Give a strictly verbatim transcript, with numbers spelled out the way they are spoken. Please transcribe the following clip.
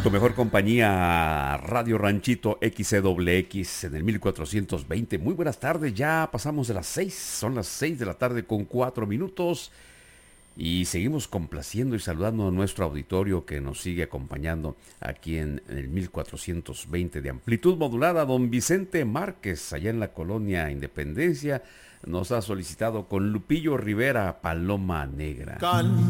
Tu mejor compañía, Radio Ranchito X C W X en el mil cuatrocientos veinte. Muy buenas tardes, ya pasamos de las seis, son las seis de la tarde con cuatro minutos. Y seguimos complaciendo y saludando a nuestro auditorio que nos sigue acompañando aquí en, en el mil cuatrocientos veinte de amplitud modulada. Don Vicente Márquez, allá en la colonia Independencia, nos ha solicitado con Lupillo Rivera, Paloma Negra. Can